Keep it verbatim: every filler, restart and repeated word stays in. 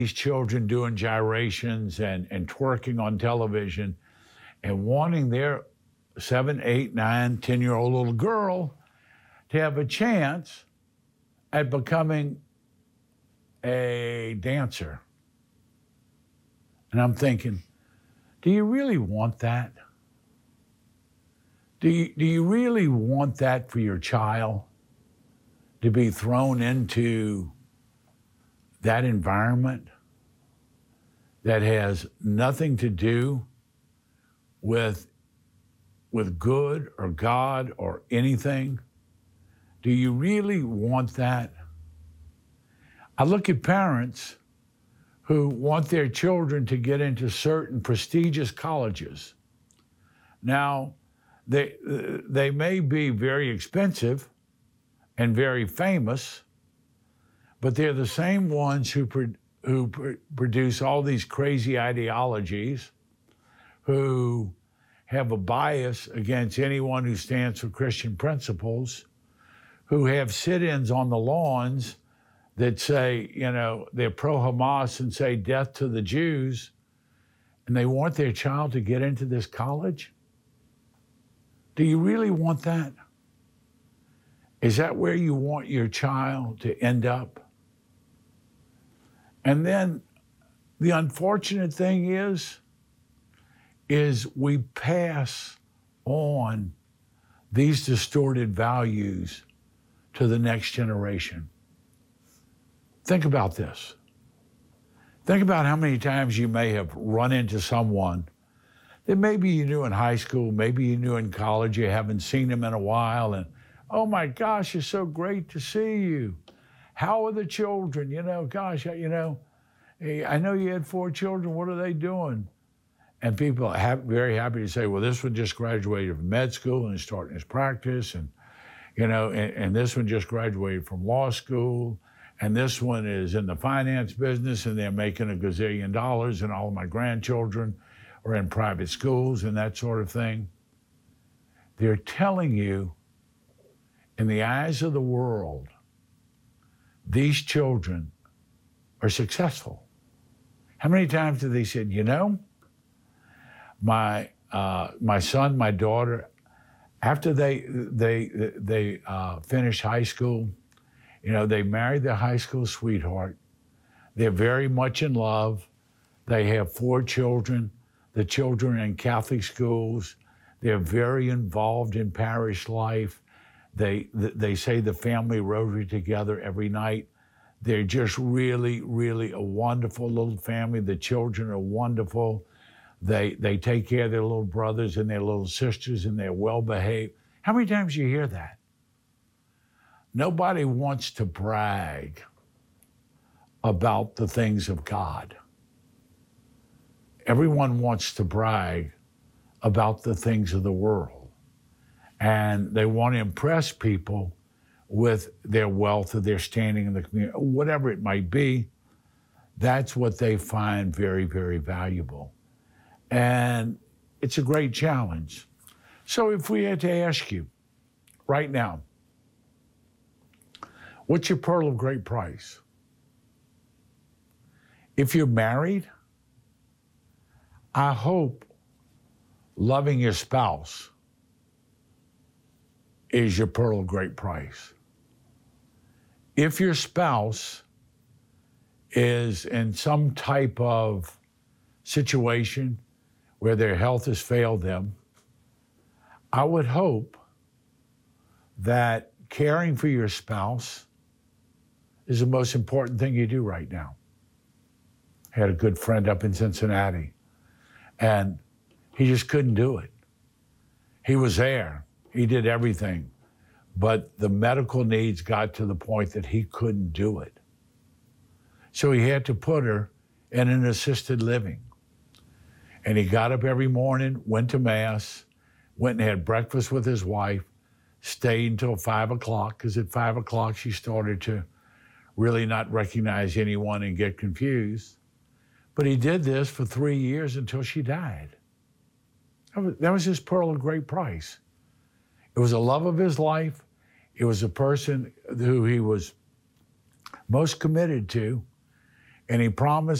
these children doing gyrations and, and twerking on television and wanting their seven, eight, nine, ten-year-old little girl to have a chance at becoming a dancer. And I'm thinking, do you really want that? Do you, do you really want that for your child, to be thrown into that environment that has nothing to do with, with good or God or anything? Do you really want that? I look at parents who want their children to get into certain prestigious colleges. Now, they, they may be very expensive and very famous, but they're the same ones who, pro- who pr- produce all these crazy ideologies, who have a bias against anyone who stands for Christian principles, who have sit-ins on the lawns that say, you know, they're pro-Hamas and say death to the Jews, and they want their child to get into this college? Do you really want that? Is that where you want your child to end up? And then the unfortunate thing is, is we pass on these distorted values to the next generation. Think about this. Think about how many times you may have run into someone that maybe you knew in high school, maybe you knew in college, you haven't seen them in a while, and oh my gosh, it's so great to see you. How are the children? You know, gosh, you know, hey, I know you had four children, what are they doing? And people are ha- very happy to say, well, this one just graduated from med school and is starting his practice, and you know, and, and this one just graduated from law school, and this one is in the finance business and they're making a gazillion dollars, and all of my grandchildren are in private schools and that sort of thing. They're telling you, in the eyes of the world, these children are successful. How many times have they said, you know, my uh, my son, my daughter, after they they they uh, finish high school, you know, they married their high school sweetheart. They're very much in love. They have four children. The children are in Catholic schools. They're very involved in parish life. They they say the family rotary together every night. They're just really, really a wonderful little family. The children are wonderful. They they take care of their little brothers and their little sisters, and they're well behaved. How many times do you hear that? Nobody wants to brag about the things of God. Everyone wants to brag about the things of the world. And they want to impress people with their wealth or their standing in the community, whatever it might be. That's what they find very, very valuable. And it's a great challenge. So if we had to ask you right now, what's your pearl of great price? If you're married, I hope loving your spouse is your pearl of great price. If your spouse is in some type of situation where their health has failed them, I would hope that caring for your spouse is the most important thing you do right now. I had a good friend up in Cincinnati, and he just couldn't do it. He was there. He did everything. But the medical needs got to the point that he couldn't do it. So he had to put her in an assisted living. And he got up every morning, went to Mass, went and had breakfast with his wife, stayed until five o'clock, because at five o'clock she started to really not recognize anyone and get confused. But he did this for three years until she died. That was, that was his pearl of great price. It was the love of his life. It was a person who he was most committed to. And he promised